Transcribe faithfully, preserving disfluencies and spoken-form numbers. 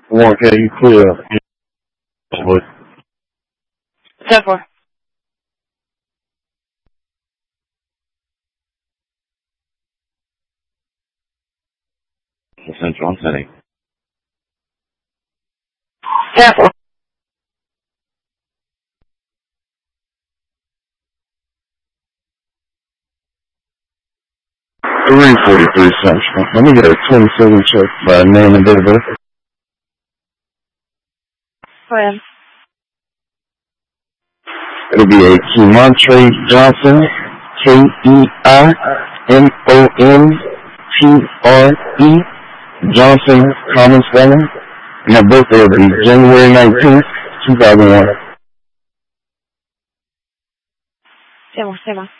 One K, you clear. ten four. Central, I'm setting. ten four. three forty-three Central. Let me get a twenty-seven check by name and date of birth. Go ahead. It'll be a Kemontre Johnson, K E I M O N T R E, Johnson, common spelling, and her birthday will be January nineteenth, two thousand one. C'est bon, c'est bon.